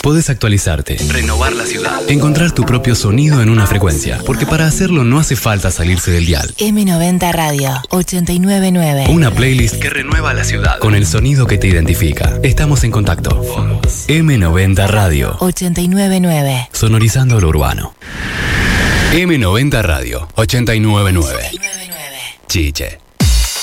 Podés actualizarte, renovar la ciudad, encontrar tu propio sonido en una frecuencia, porque para hacerlo no hace falta salirse del dial. M90 Radio 899. Una playlist que renueva la ciudad con el sonido que te identifica. Estamos en contacto. M90 Radio 899. Sonorizando lo urbano. M90 Radio 899. Chiche.